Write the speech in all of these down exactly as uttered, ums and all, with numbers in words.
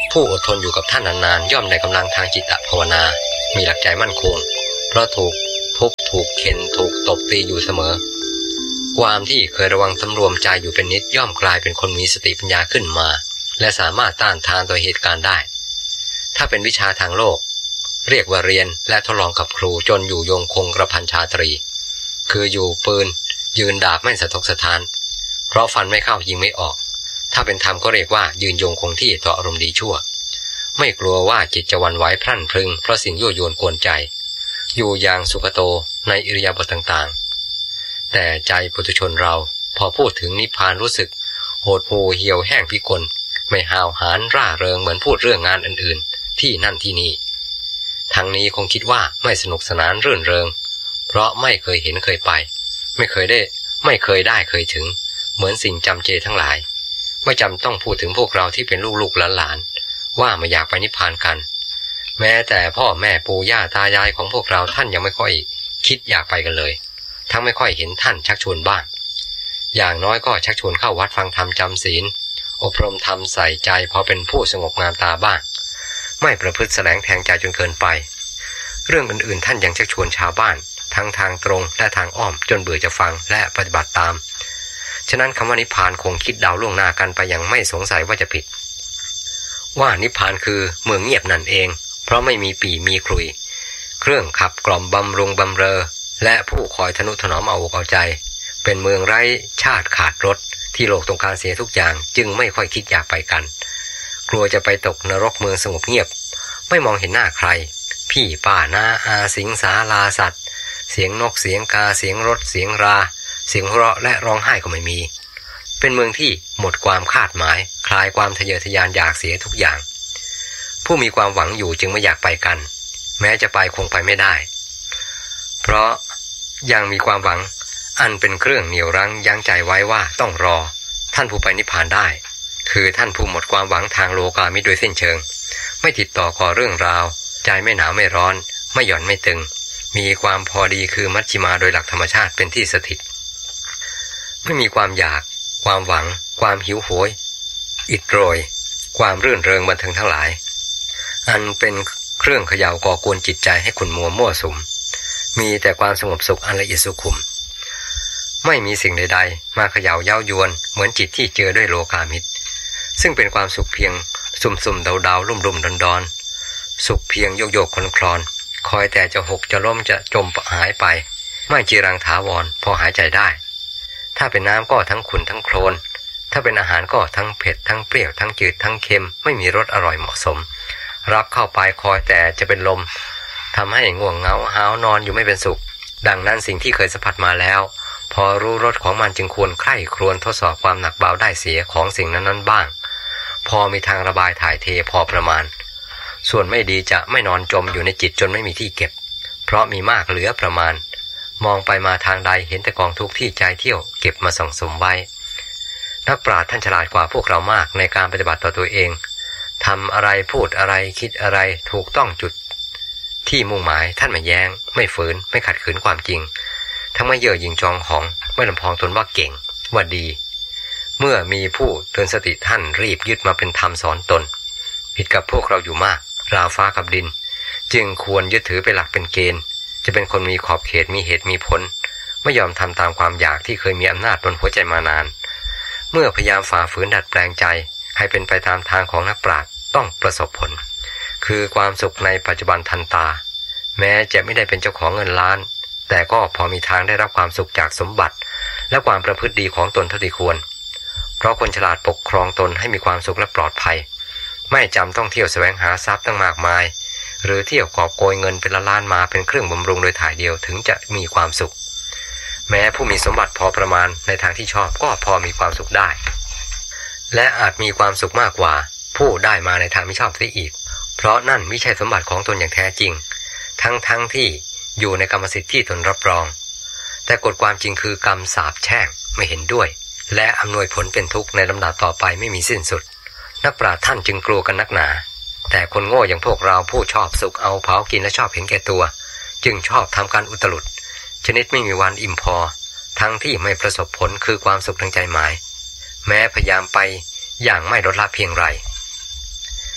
ผู้อดทนอยู่กับท่านนานๆย่อมได้กำลังทางจิตภาวนามีหลักใจมั่นคงเพราะถูกทุบถูกเข็นถูกตบตีอยู่เสมอความที่เคยระวังสำรวมใจอยู่เป็นนิดย่อมกลายเป็นคนมีสติปัญญาขึ้นมาและสามารถต้านทานต่อเหตุการณ์ได้ถ้าเป็นวิชาทางโลกเรียกว่าเรียนและทดลองกับครูจนอยู่ยงคงกระพันชาตรีคืออยู่ปืนยืนดาบไม่สะทกสะท้านเพราะฟันไม่เข้ายิงไม่ออกถ้าเป็นธรรมก็เรียกว่ายืนยงคงที่ต่ออารมณ์ดีชั่วไม่กลัวว่าจิตจะวันไหวพรั่นพรึงเพราะสิ่งยั่วยวนกวนใจอยู่อย่างสุขโตในอิริยาบถต่างๆแต่ใจปุถุชนเราพอพูดถึงนิพพานรู้สึกโหดหู่เหี่ยวแห้งพิกลไม่หาวหาญร่าเริงเหมือนพูดเรื่องงานอื่นๆที่นั่นที่นี่ทั้งนี้คงคิดว่าไม่สนุกสนานรื่นเริงเพราะไม่เคยเห็นเคยไปไม่เคยได้ไม่เคยได้เคยถึงเหมือนสิ่งจำเจทั้งหลายไม่จำต้องพูดถึงพวกเราที่เป็นลูกๆหลานๆว่าไม่อยากไปนิพพานกันแม้แต่พ่อแม่ปู่ย่าตายายของพวกเราท่านยังไม่ค่อยคิดอยากไปกันเลยทั้งไม่ค่อยเห็นท่านชักชวนบ้างอย่างน้อยก็ชักชวนเข้าวัดฟังธรรมจำศีลอบรมธรรมใส่ใจพอเป็นผู้สงบงามตาบ้างไม่ประพฤติแสลงแทงใจจนเกินไปเรื่องอื่นๆท่านยังชักชวนชาวบ้านทั้งทางตรงและทางอ้อมจนเบื่อจะฟังและปฏิบัติตามฉะนั้นคำว่านิพพานคงคิดเดาล่วงหน้ากันไปยังไม่สงสัยว่าจะผิดว่านิพพานคือเมืองเงียบนั่นเองเพราะไม่มีปี่มีครุยเครื่องขับกล่อมบำรุงบำเรอและผู้คอยทนุถนอมเอาอกเอาใจเป็นเมืองไร้ชาติขาดรสที่โลกต้องการเสียทุกอย่างจึงไม่ค่อยคิดอยากไปกันกลัวจะไปตกนรกเมืองสงบเงียบไม่มองเห็นหน้าใครพี่ป้าน้าอาสิงสาลาสัตว์เสียงนกเสียงกาเสียงรถเสียงราเสียงหัวเราะและร้องไห้ก็ไม่มีเป็นเมืองที่หมดความคาดหมายคลายความทะเยอทะยานอยากเสียทุกอย่างผู้มีความหวังอยู่จึงไม่อยากไปกันแม้จะไปคงไปไม่ได้เพราะยังมีความหวังอันเป็นเครื่องเหนี่ยวรั้งยั้งใจไว้ว่าต้องรอท่านผู้ไปนิพพานได้คือท่านผู้หมดความหวังทางโลกามิโดยสิ้นเชิงไม่ติดต่อก่อเรื่องราวใจไม่หนาวไม่ร้อนไม่หย่อนไม่ตึงมีความพอดีคือมัชฌิมาโดยหลักธรรมชาติเป็นที่สถิตไม่มีความอยากความหวังความหิวโหยอิดโรยความรื่นเริงบันเทิงทั้งหลายอันเป็นเครื่องเขย่าก่อกวนจิตใจให้ขุ่นมัวมั่วสุมมีแต่ความสงบสุขอันละเอียดสุขุมไม่มีสิ่งใดๆมาเขย่าเย้ายวนเหมือนจิตที่เจอด้วยโลกามิตรซึ่งเป็นความสุขเพียงสุ่มๆเดาๆลุ่มๆดอนๆสุขเพียงโยกโยกคลอนคลอนคอยแต่จะหกจะล้มจะจมหายไปไม่จีรังถาวรพอหายใจได้ถ้าเป็นน้ำก็ทั้งขุ่นทั้งโคลนถ้าเป็นอาหารก็ทั้งเผ็ดทั้งเปรี้ยวทั้งจืดทั้งเค็มไม่มีรสอร่อยเหมาะสมรับเข้าไปคอยแต่จะเป็นลมทำให้ง่วงเหงาห้าวนอนอยู่ไม่เป็นสุขดังนั้นสิ่งที่เคยสัมผัสมาแล้วพอรู้รสของมันจึงควรใคร่ครวญทดสอบความหนักเบาได้เสียของสิ่งนั้นๆบ้างพอมีทางระบายถ่ายเทพอประมาณส่วนไม่ดีจะไม่นอนจมอยู่ในจิตจนไม่มีที่เก็บเพราะมีมากเหลือประมาณมองไปมาทางใดเห็นแต่กองทุกข์ที่ใจเที่ยวเก็บมาสั่งสมไว้นักปราชญ์ท่านฉลาดกว่าพวกเรามากในการปฏิบัติต่อตัวเองทำอะไรพูดอะไรคิดอะไรถูกต้องจุดที่มุ่งหมายท่านไม่แย้งไม่ฝืนไม่ขัดขืนความจริงทั้งไม่เย่อหยิ่งจองหองไม่ลำพองตนว่าเก่งว่าดีเมื่อมีผู้เตือนสติท่านรีบยึดมาเป็นธรรมสอนตนผิดกับพวกเราอยู่มากราวฟ้ากับดินจึงควรยึดถือเป็นหลักเป็นเกณฑ์จะเป็นคนมีขอบเขตมีเหตุมีผลไม่ยอมทำตามความอยากที่เคยมีอำนาจบนหัวใจมานานเมื่อพยายามฝ่าฝืนดัดแปลงใจให้เป็นไปตามทางของนักปราชญ์ต้องประสบผลคือความสุขในปัจจุบันทันตาแม้จะไม่ได้เป็นเจ้าของเงินล้านแต่ก็พอมีทางได้รับความสุขจากสมบัติและความประพฤติดีของตนเท่าที่ควรเพราะคนฉลาดปกครองตนให้มีความสุขและปลอดภัยไม่จำต้องเที่ยวแสวงหาทรัพย์ตั้งมากมายหรือเที่ยวกอบโกยเงินเป็นล้านมาเป็นเครื่องบำรุงโดยถ่ายเดียวถึงจะมีความสุขแม้ผู้มีสมบัติพอประมาณในทางที่ชอบก็พอมีความสุขได้และอาจมีความสุขมากกว่าผู้ได้มาในทางไม่ชอบเสียอีกเพราะนั่นไม่ใช่สมบัติของตนอย่างแท้จริงทั้งทั้งที่อยู่ในกรรมสิทธิ์ที่ตนรับรองแต่กฎความจริงคือกรรมสาปแช่งไม่เห็นด้วยและอำนวยผลเป็นทุกข์ในลำดับต่อไปไม่มีสิ้นสุดนักปราชญ์ท่านจึงกลัวกันนักหนาแต่คนโง่อย่างพวกเราผู้ชอบสุขเอาเผากินและชอบเห็นแก่ตัวจึงชอบทำการอุตรุดชนิดไม่มีวันอิ่มพอทั้งที่ไม่ประสบผลคือความสุขทางใจหมายแม้พยายามไปอย่างไม่ลดละเพียงไร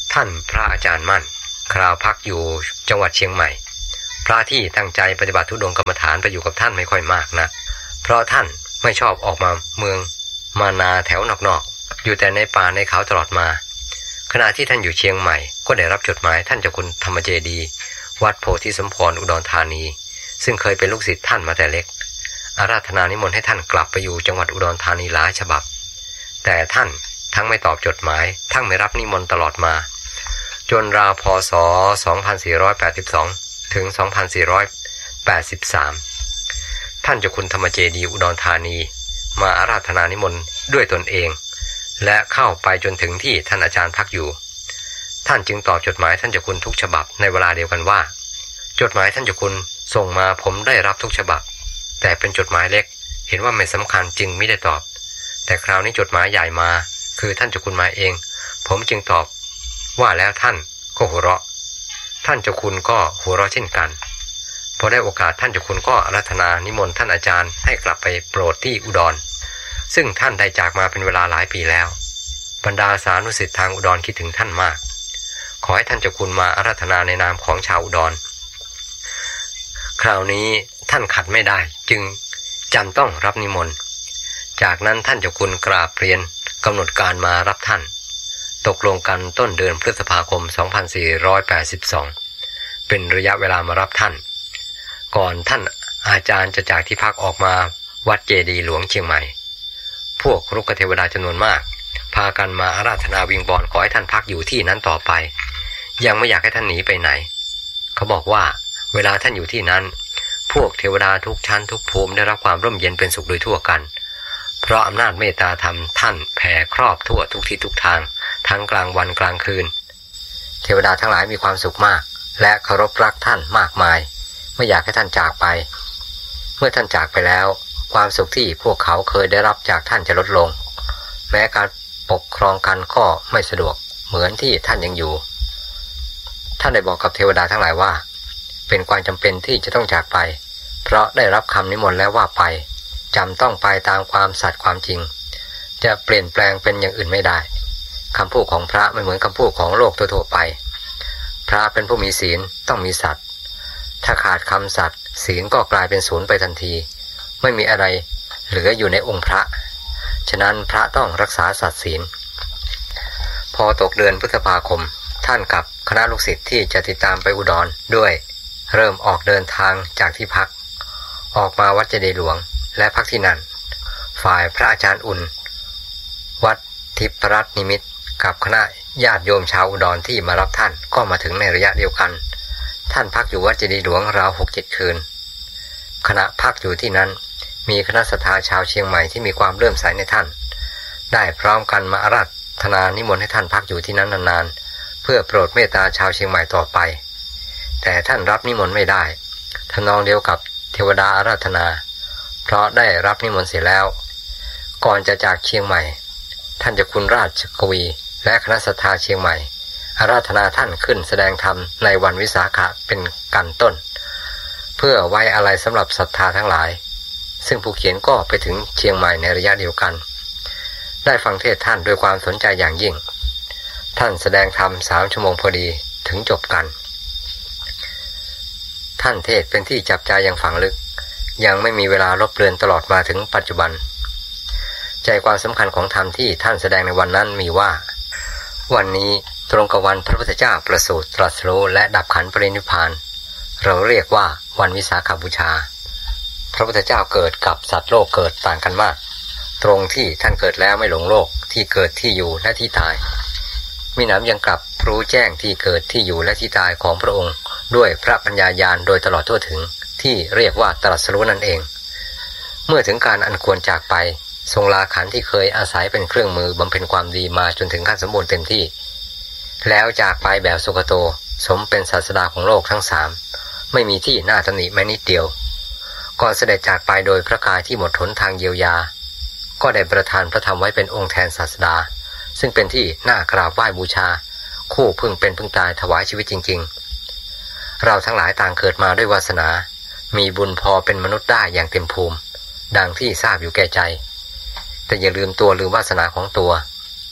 ท่านพระอาจารย์มั่นคราวพักอยู่จังหวัดเชียงใหม่พระที่ตั้งใจปฏิบัติธุดงค์กรรมฐานไปอยู่กับท่านไม่ค่อยมากนะเพราะท่านไม่ชอบออกมาเมืองมานาแถวนอกๆอยู่แต่ในป่าในเขาตลอดมาขณะที่ท่านอยู่เชียงใหม่ก็ได้รับจดหมายท่านเจ้าคุณธรรมเจดีย์วัดโพธิสมพรอุดรธานีซึ่งเคยเป็นลูกศิษย์ท่านมาแต่เล็กอาราธนานิมนต์ให้ท่านกลับไปอยู่จังหวัดอุดรธานีหลายฉบับแต่ท่านทั้งไม่ตอบจดหมายทั้งไม่รับนิมนต์ตลอดมาจนราวพ.ศ. สองพันสี่ร้อยแปดสิบสองถึงสองพันสี่ร้อยแปดสิบสามท่านเจ้าคุณธรรมเจดีย์อุดรธานีมาอาราธนานิมนต์ด้วยตนเองและเข้าไปจนถึงที่ท่านอาจารย์พักอยู่ท่านจึงตอบจดหมายท่านเจ้าคุณทุกฉบับในเวลาเดียวกันว่าจดหมายท่านเจ้าคุณส่งมาผมได้รับทุกฉบับแต่เป็นจดหมายเล็กเห็นว่าไม่สำคัญจึงไม่ได้ตอบแต่คราวนี้จดหมายใหญ่มาคือท่านเจ้าคุณมาเองผมจึงตอบว่าแล้วท่านก็หัวเราะท่านเจ้าคุณก็หัวเราะเช่นกันพอได้โอกาสท่านเจ้าคุณก็อาราธนานิมนต์ท่านอาจารย์ให้กลับไปโปรดที่อุดรซึ่งท่านได้จากมาเป็นเวลาหลายปีแล้วบรรดาสานุศิษย์ทางอุดรคิดถึงท่านมากขอให้ท่านเจ้าคุณมาอาราธนาในนามของชาวอุดรคราวนี้ท่านขัดไม่ได้จึงจำต้องรับนิมนต์จากนั้นท่านเจ้าคุณกราบเรียนกำหนดการมารับท่านตกลงกันต้นเดือนพฤษภาคมสองพันสี่ร้อยแปดสิบสองเป็นระยะเวลามารับท่านก่อนท่านอาจารย์จะจากที่พักออกมาวัดเจดีย์หลวงเชียงใหม่พวกรุกเทวดาจำนวนมากพากันมาอาราธนาวิงบอลขอให้ท่านพักอยู่ที่นั้นต่อไปยังไม่อยากให้ท่านหนีไปไหนเขาบอกว่าเวลาท่านอยู่ที่นั้นพวกเทวดาทุกชั้นทุกภูมิได้รับความร่มเย็นเป็นสุขโดยทั่วกันเพราะอำนาจเมตตาธรรมท่านแผ่ครอบทั่วทุกทิศทุกทางทั้งกลางวันกลางคืนเทวดาทั้งหลายมีความสุขมากและเคารพรักท่านมากมายไม่อยากให้ท่านจากไปเมื่อท่านจากไปแล้วความสุขที่พวกเขาเคยได้รับจากท่านจะลดลงแม้การปกครองกันก็ไม่สะดวกเหมือนที่ท่านยังอยู่ท่านได้บอกกับเทวดาทั้งหลายว่าเป็นความจำเป็นที่จะต้องจากไปเพราะได้รับคำนิมนต์แล้วว่าไปจำต้องไปตามความสัตย์ความจริงจะเปลี่ยนแปลงเป็นอย่างอื่นไม่ได้คำพูดของพระไม่เหมือนคำพูดของโลกทั่วๆไปพระเป็นผู้มีศีลต้องมีสัตย์ถ้าขาดคำสัตย์ศีลก็กลายเป็นศูนย์ไปทันทีไม่มีอะไรเหลืออยู่ในองค์พระฉะนั้นพระต้องรักษาสัตย์ศีลพอตกเดือนพฤษภาคมท่านกับคณะลูกศิษย์ที่จะติดตามไปอุดรด้วยเริ่มออกเดินทางจากที่พักออกมาวัดเจดีย์หลวงและพักที่นั่นฝ่ายพระอาจารย์อุ่นวัดทิพรัตน์นิมิตรกับคณะญาติโยมชาวอุดรที่มารับท่านก็มาถึงในระยะเดียวกันท่านพักอยู่วัดเจดีย์หลวงราวหกเจ็ดคืนขณะพักอยู่ที่นั้นมีคณะศรัทธาชาวเชียงใหม่ที่มีความเลื่อมใสในท่านได้พร้อมกันมาอาราธนานิมนต์ให้ท่านพักอยู่ที่นั้นนานๆเพื่อโปรดเมตตาชาวเชียงใหม่ต่อไปแต่ท่านรับนิมนต์ไม่ได้ทำนองเดียวกับเทวดาอาราธนาเพราะได้รับนิมนต์เสียแล้วก่อนจะจากเชียงใหม่ท่านเจ้าคุณราชกวีและคณะศรัทธาเชียงใหม่อาราธนาท่านขึ้นแสดงธรรมในวันวิสาขะเป็นกันต้นเพื่อไว้อาลัยสำหรับศรัทธาทั้งหลายซึ่งผู้เขียนก็ไปถึงเชียงใหม่ในระยะเดียวกันได้ฟังเทศท่านด้วยความสนใจอย่างยิ่งท่านแสดงธรรมสามชั่วโมงพอดีถึงจบกันท่านเทศเป็นที่จับใจอย่างฝังลึกยังไม่มีเวลาลบเลือนตลอดมาถึงปัจจุบันใจความสำคัญของธรรมที่ท่านแสดงในวันนั้นมีว่าวันนี้ตรงกับวันพระพุทธเจ้าประสูติตรัสรู้และดับขันธ์ปรินิพพานเราเรียกว่าวันวิสาขบูชาพระพุทธเจ้าเกิดกับสัตว์โลกเกิดต่างกันมากตรงที่ท่านเกิดแล้วไม่หลงโลกที่เกิดที่อยู่และที่ตายมิหนำยังกลับรู้แจ้งที่เกิดที่อยู่และที่ตายของพระองค์ด้วยพระปัญญาญาณโดยตลอดทั่วถึงที่เรียกว่าตรัสรู้นั่นเองเมื่อถึงการอันควรจากไปทรงลาขันธ์ที่เคยอาศัยเป็นเครื่องมือบำเพ็ญความดีมาจนถึงขั้นสมบูรณ์เต็มที่แล้วจากไปแบบสุขโตสมเป็นศาสดาของโลกทั้งสามไม่มีที่น่าตำหนิแม้นิดเดียวก่อนเสด็จจากไปโดยพระกายที่หมดหนทางเยียวยาก็ได้ประทานพระธรรมไว้เป็นองค์แทนศาสดาซึ่งเป็นที่น่ากราบไหว้บูชาคู่พึ่งเป็นพึ่งตายถวายชีวิตจริงๆเราทั้งหลายต่างเกิดมาด้วยวาสนามีบุญพอเป็นมนุษย์ได้อย่างเต็มภูมิดังที่ทราบอยู่แก่ใจแต่อย่าลืมตัวลืมวาสนาของตัว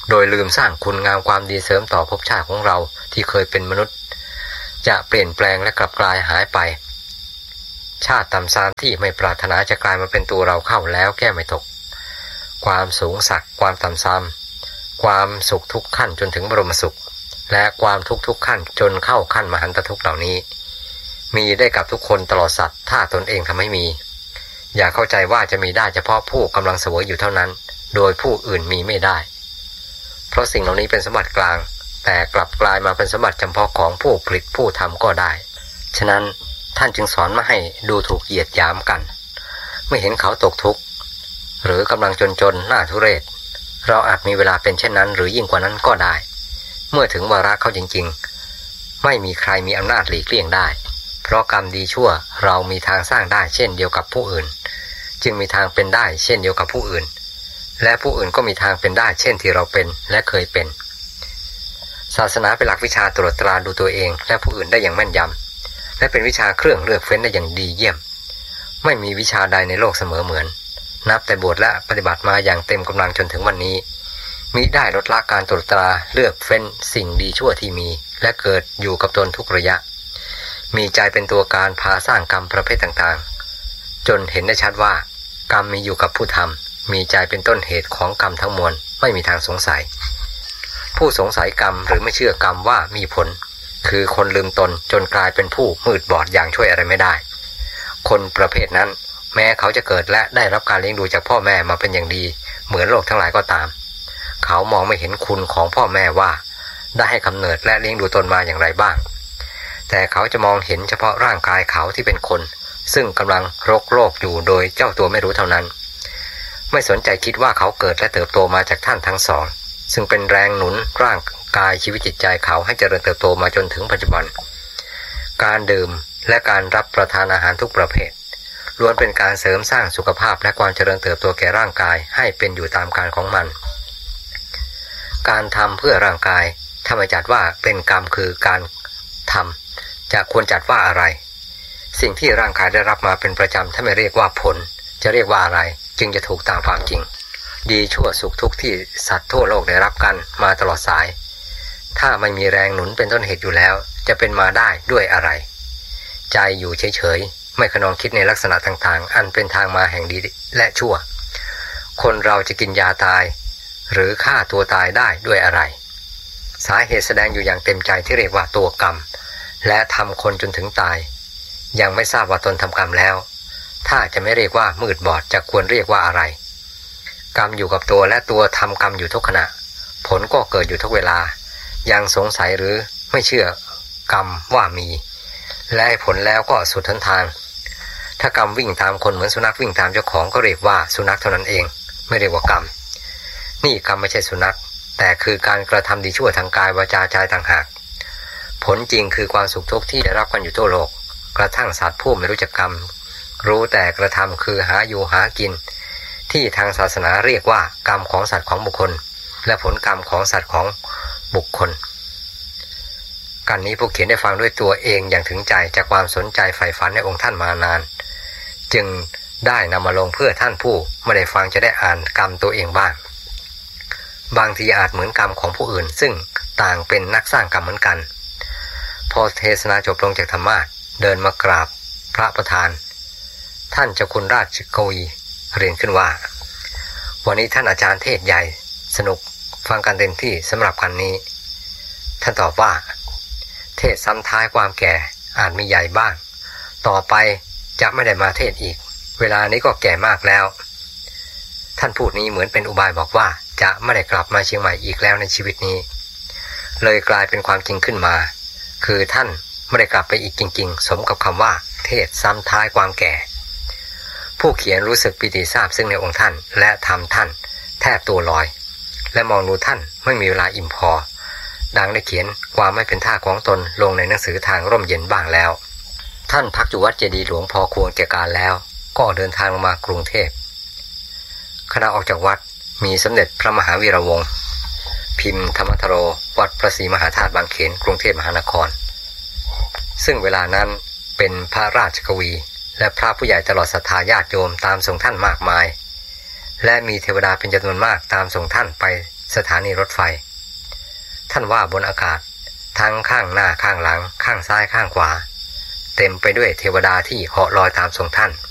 โดยลืมสร้างคุณงามความดีเสริมต่อภพชาติของเราที่เคยเป็นมนุษย์จะเปลี่ยนแปลงและกลับกลายหายไปชาติต่ำทรามที่ไม่ปรารถนาจะกลายมาเป็นตัวเราเข้าแล้วแก้ไม่ตกความสูงสักความต่ำทรามความสุขทุกขั้นจนถึงบรมสุขและความทุกทุกขั้นจนเข้าขั้นมหันตทุกข์เหล่านี้มีได้กับทุกคนตลอดสัตว์ถ้าตนเองทำให้มีอย่าเข้าใจว่าจะมีได้เฉพาะผู้กำลังเสวยอยู่เท่านั้นโดยผู้อื่นมีไม่ได้เพราะสิ่งเหล่านี้เป็นสมบัติกลางแต่กลับกลายมาเป็นสมบัติจำเพาะของผู้ผลิตผู้ทำก็ได้ฉะนั้นท่านจึงสอนมาให้ดูถูกเหยียดหยามกันเมื่อเห็นเขาตกทุกข์หรือกำลังจนจนหน้าทุเรศเราอาจมีเวลาเป็นเช่นนั้นหรือยิ่งกว่านั้นก็ได้เมื่อถึงวาระเขาจริงๆไม่มีใครมีอำนาจหลีกเลี่ยงได้เพราะกรรมดีชั่วเรามีทางสร้างได้เช่นเดียวกับผู้อื่นจึงมีทางเป็นได้เช่นเดียวกับผู้อื่นและผู้อื่นก็มีทางเป็นได้เช่นที่เราเป็นและเคยเป็นศาสนาเป็นหลักวิชาตรวจตราดูตัวเองและผู้อื่นได้อย่างแม่นยำและเป็นวิชาเครื่องเลือกเฟ้นได้อย่างดีเยี่ยมไม่มีวิชาใดในโลกเสมอเหมือนนับแต่บวชและปฏิบัติมาอย่างเต็มกำลังจนถึงวันนี้มิได้ลดละการตรวจตราเลือกเฟ้นสิ่งดีชั่วที่มีและเกิดอยู่กับตนทุกระยะมีใจเป็นตัวการพาสร้างกรรมประเภทต่างๆจนเห็นได้ชัดว่ากรรมมีอยู่กับผู้ทำมีใจเป็นต้นเหตุของกรรมทั้งมวลไม่มีทางสงสัยผู้สงสัยกรรมหรือไม่เชื่อกรรมว่ามีผลคือคนลืมตนจนกลายเป็นผู้มืดบอดอย่างช่วยอะไรไม่ได้คนประเภทนั้นแม้เขาจะเกิดและได้รับการเลี้ยงดูจากพ่อแม่มาเป็นอย่างดีเหมือนโลกทั้งหลายก็ตามเขามองไม่เห็นคุณของพ่อแม่ว่าได้ให้กำเนิดและเลี้ยงดูตนมาอย่างไรบ้างแต่เขาจะมองเห็นเฉพาะร่างกายเขาที่เป็นคนซึ่งกำลังรกโลกอยู่โดยเจ้าตัวไม่รู้เท่านั้นไม่สนใจคิดว่าเขาเกิดและเติบโตมาจากท่านทั้งสองซึ่งเป็นแรงหนุนร่างกายชีวิตจิตใจเขาให้เจริญเติบโตมาจนถึงปัจจุบันการดื่มและการรับประทานอาหารทุกประเภทล้วนเป็นการเสริมสร้างสุขภาพและความเจริญเติบโตแก่ร่างกายให้เป็นอยู่ตามการของมันการทำเพื่อร่างกายถ้าไม่จัดว่าเป็นกรรมคือการทำจะควรจัดว่าอะไรสิ่งที่ร่างกายได้รับมาเป็นประจำถ้าไม่เรียกว่าผลจะเรียกว่าอะไรจึงจะถูกตามความจริงดีชั่วสุขทุกข์ที่สัตว์ทั่วโลกได้รับกันมาตลอดสายถ้าไม่มีแรงหนุนเป็นต้นเหตุอยู่แล้วจะเป็นมาได้ด้วยอะไรใจอยู่เฉยๆไม่ขนองคิดในลักษณะต่างๆอันเป็นทางมาแห่งดีและชั่วคนเราจะกินยาตายหรือฆ่าตัวตายได้ด้วยอะไรสาเหตุแสดงอยู่อย่างเต็มใจที่เรียกว่าตัวกรรมและทำคนจนถึงตายยังไม่ทราบว่าตนทำกรรมแล้วถ้าจะไม่เรียกว่ามืดบอดจะควรเรียกว่าอะไรกรรมอยู่กับตัวและตัวทำกรรมอยู่ทุกขณะผลก็เกิดอยู่ทุกเวลายังสงสัยหรือไม่เชื่อกรรมว่ามีและผลแล้วก็สุดทนทางถ้ากรรมวิ่งตามคนเหมือนสุนัขวิ่งตามเจ้าของก็เรียกว่าสุนัขเท่านั้นเองไม่เรียกว่ากรรมนี่กรรมไม่ใช่สุนัขแต่คือการกระทำดีชั่วทางกายวาจาใจต่างหากผลจริงคือความสุขทุกข์ที่ได้รับกันอยู่ทั่วโลกกระทั่งสัตว์ผู้ไม่รู้จักกรรมรู้แต่กระทำคือหาอยู่หากินที่ทางศาสนาเรียกว่ากรรมของสัตว์ของบุคคลและผลกรรมของสัตว์ของบุคคลกันนี้ผู้เขียนได้ฟังด้วยตัวเองอย่างถึงใจจากความสนใจใฝ่ฝันในองค์ท่านมานานจึงได้นำมาลงเพื่อท่านผู้ไม่ได้ฟังจะได้อ่านกรรมตัวเองบ้างบางทีอาจเหมือนกรรมของผู้อื่นซึ่งต่างเป็นนักสร้างกรรมเหมือนกันพอเทศนาจบลงจากธรรมาสน์เดินมากราบพระประธานท่านเจ้าคุณราชกวีเรียนขึ้นว่าวันนี้ท่านอาจารย์เทศใหญ่สนุกฟังกันเต็มที่สำหรับกันนี้ท่านตอบว่าเทศซ้ำท้ายความแก่อาจมีใหญ่บ้างต่อไปจะไม่ได้มาเทศอีกเวลานี้ก็แก่มากแล้วท่านพูดนี้เหมือนเป็นอุบายบอกว่าจะไม่ได้กลับมาเชียงใหม่อีกแล้วในชีวิตนี้เลยกลายเป็นความจริงขึ้นมาคือท่านไม่ได้กลับไปอีกจริงๆสมกับคำว่าเทศซ้ำท้ายความแก่ผู้เขียนรู้สึกปิติซาบซึ่งในองค์ท่านและทำท่านแทบตัวลอยและมองดูท่านไม่มีเวลาอิ่มพอดังได้เขียนความไม่เป็นท่าของตนลงในหนังสือทางร่มเย็นบ้างแล้วท่านพักอยู่วัดเจดีย์หลวงพอควรแก่การแล้วก็เดินทางมากรุงเทพขณะออกจากวัดมีสมเด็จพระมหาวีระวงศ์พิมพ์ธรรมทโรวัดพระศรีมหาธาตุบางเขนกรุงเทพมหานครซึ่งเวลานั้นเป็นพระราชกวีและพระผู้ใหญ่ตลอดศรัทธาญาติโยมตามส่งท่านมากมายและมีเทวดาเป็นจำนวนมากตามส่งท่านไปสถานีรถไฟท่านว่าบนอากาศทั้งข้างหน้าข้างหลังข้างซ้ายข้างขวาเต็มไปด้วยเทวดาที่เหาะลอยตามทรงท่าน